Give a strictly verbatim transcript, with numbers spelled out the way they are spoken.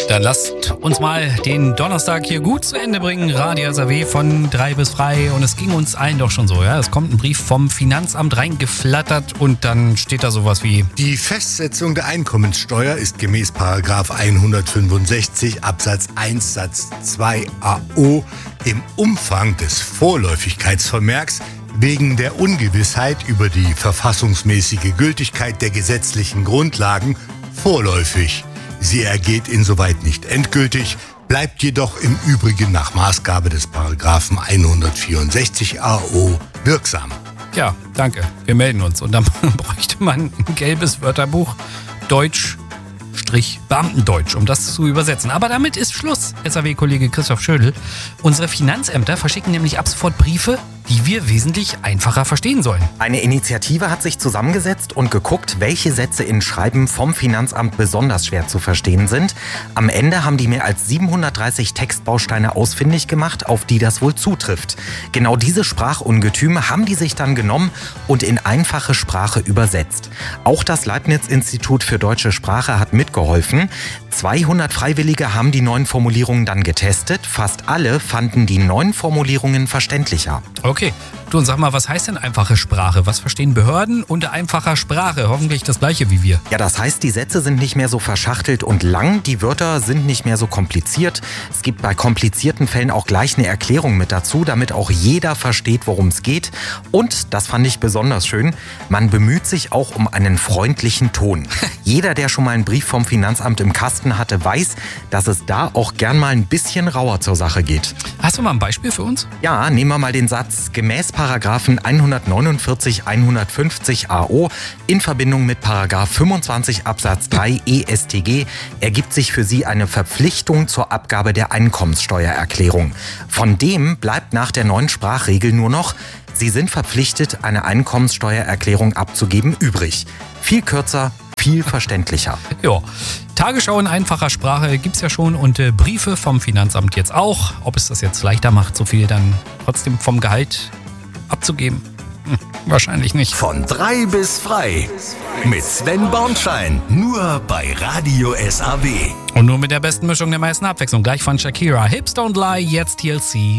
Dann lasst uns mal den Donnerstag hier gut zu Ende bringen. Radio S A W von drei bis frei. Und es ging uns allen doch schon so. Ja? Es kommt ein Brief vom Finanzamt reingeflattert und dann steht da sowas wie: Die Festsetzung der Einkommenssteuer ist gemäß Paragraph hundertfünfundsechzig Absatz eins Satz zwei A O im Umfang des Vorläufigkeitsvermerks wegen der Ungewissheit über die verfassungsmäßige Gültigkeit der gesetzlichen Grundlagen vorläufig. Sie ergeht insoweit nicht endgültig, bleibt jedoch im Übrigen nach Maßgabe des Paragraphen hundertvierundsechzig A O wirksam. Ja, danke. Wir melden uns. Und dann bräuchte man ein gelbes Wörterbuch Deutsch Beamtendeutsch, um das zu übersetzen. Aber damit ist Schluss, S A W-Kollege Christoph Schödel. Unsere Finanzämter verschicken nämlich ab sofort Briefe, die wir wesentlich einfacher verstehen sollen. Eine Initiative hat sich zusammengesetzt und geguckt, welche Sätze in Schreiben vom Finanzamt besonders schwer zu verstehen sind. Am Ende haben die mehr als siebenhundertdreißig Textbausteine ausfindig gemacht, auf die das wohl zutrifft. Genau diese Sprachungetüme haben die sich dann genommen und in einfache Sprache übersetzt. Auch das Leibniz-Institut für deutsche Sprache hat mitgeholfen. zweihundert Freiwillige haben die neuen Formulierungen dann getestet. Fast alle fanden die neuen Formulierungen verständlicher. Okay, du, und sag mal, was heißt denn einfache Sprache? Was verstehen Behörden unter einfacher Sprache? Hoffentlich das Gleiche wie wir. Ja, das heißt, die Sätze sind nicht mehr so verschachtelt und lang. Die Wörter sind nicht mehr so kompliziert. Es gibt bei komplizierten Fällen auch gleich eine Erklärung mit dazu, damit auch jeder versteht, worum es geht. Und, das fand ich besonders schön, man bemüht sich auch um einen freundlichen Ton. Jeder, der schon mal einen Brief vom Finanzamt im Kasten hatte, weiß, dass es da auch gern mal ein bisschen rauer zur Sache geht. Hast du mal ein Beispiel für uns? Ja, nehmen wir mal den Satz: Gemäß Paragraphen hundertneunundvierzig, hundertfünfzig A O in Verbindung mit Paragraph fünfundzwanzig Absatz drei E S T G ergibt sich für Sie eine Verpflichtung zur Abgabe der Einkommenssteuererklärung. Von dem bleibt nach der neuen Sprachregel nur noch: Sie sind verpflichtet, eine Einkommenssteuererklärung abzugeben, übrig. Viel kürzer, viel verständlicher. Ja, Tagesschau in einfacher Sprache gibt's ja schon und äh, Briefe vom Finanzamt jetzt auch. Ob es das jetzt leichter macht, so viel dann trotzdem vom Gehalt abzugeben? Hm, wahrscheinlich nicht. Von drei bis frei. Mit Sven Bornschein. Nur bei Radio S A W. Und nur mit der besten Mischung der meisten Abwechslung. Gleich von Shakira. Hips Don't Lie, jetzt T L C.